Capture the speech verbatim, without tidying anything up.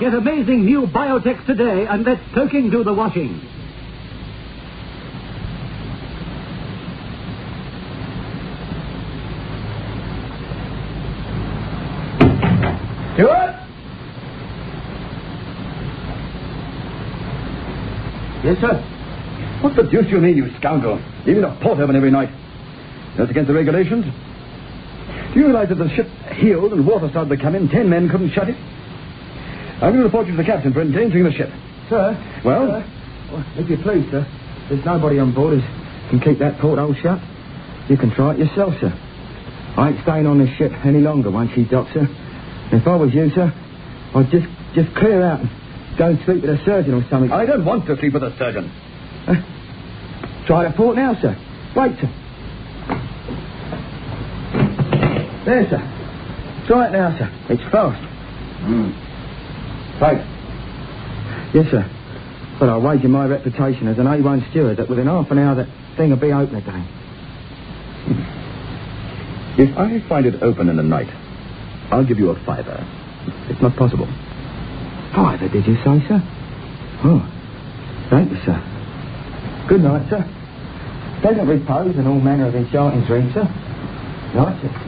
Get amazing new Biotex today and let soaking do the washing. Stewart? Yes, sir. What the deuce do you mean, you scoundrel? Leaving a port open every night. That's against the regulations. Do you realize that the ship heeled and water started to come in? Ten men couldn't shut it. I'm going to report you to the captain for endangering the ship. Sir? Well? Sir? Well, if you please, sir. There's nobody on board who can keep that porthole shut. You can try it yourself, sir. I ain't staying on this ship any longer once she docks, sir. If I was you, sir, I'd just just clear out and go and speak with a surgeon or something. I don't want to sleep with a surgeon. Uh, try the port now, sir. Wait, sir. There, sir. Try it now, sir. It's fast. Hmm. Right. Yes, sir. But I'll wager my reputation as an A one steward that within half an hour that thing will be open again. If I find it open in the night, I'll give you a fiver. It's not possible. Fiver, did you say, sir? Oh, thank you, sir. Good night, sir. Pleasant repose and all manner of enchanting dreams, sir. Night, sir.